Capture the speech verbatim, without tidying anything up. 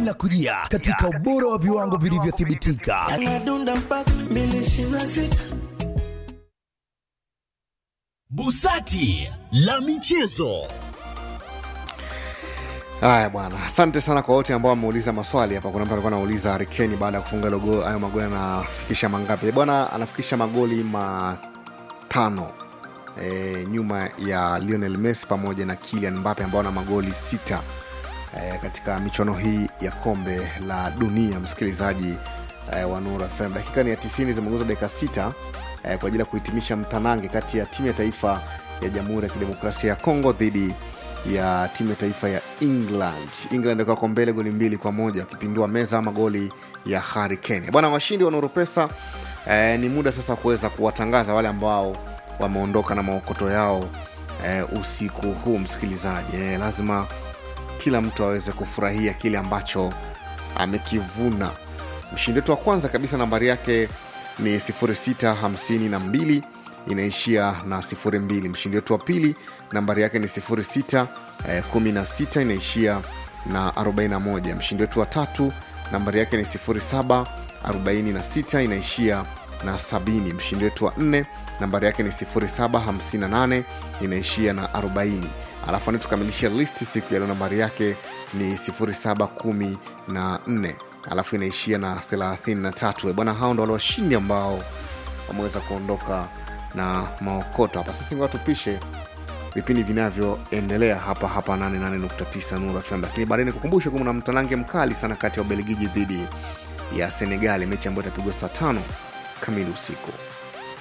linakujia katika ubora wa viwango vilivyothibitika. Anadunda mpaka mbili ishirini na sita. Busati la michezo. Haya bwana, asante sana kwa wote ambao wameuliza maswali hapa. Kuna mtu alikuwa anauliza Harry Kane baada ya kufunga logo hayo magoli anafikisha mangapi? Bwana anafikisha magoli matano e, nyuma ya Lionel Messi pamoja na Kylian Mbappe ambao na magoli sita e, katika michuano hii ya kombe la dunia. Msikilizaji e, wa Nuru F M, dakika ni ya tisini, zimeongezwa dakika sita e, kwa ajili ya kuhitimisha mtanange kati ya timu ya taifa ya Jamhuri ya Kidemokrasia ya Kongo dhidi ya timu ya taifa ya England. England kwa mbele goli mbili kwa moja kipindua meza magoli ya Harry Kane. Bwana washindi wa Nuru Pesa eh, ni muda sasa kuweza kuwatangaza wale ambao wameondoka na maokoto yao eh, usiku huu msikilizaji. Eh, lazima kila mtu aweze kufurahia kile ambacho amekivuna. Mshindi wetu wa kwanza kabisa nambari yake ni sifuri sita hamsini na mbili inaishia na sifuri mbili. Mshindi wetu wa pili nambari yake ni sifuri sita kumi na sita inaishia na arobaini na moja. Mshindi wetu wa tatu nambari yake ni sifuri saba arobaini na sita inaishia na sabini. Mshindi wetu wa nne nambari yake ni sifuri saba hamsini na nane inaishia na arobaini. Alafu anatukamilisha listi siku ya leo nambari yake ni sifuri saba kumi na nne alafu inaishia na thelathini na tatu. Bwana hao ndio wale washindi ambao wameweza kuondoka na maokoto hapa. Sasa ngoja tupishe vipindi vinavyoendelea hapa hapa nane nane nukta tisa Nuru F M. Lakini baadaye nikukumbusha kuna mtanange mkali sana kati ya Ubelgiji dhidi ya Senegal, mechi ambayo itapigwa saa tano kamili usiku.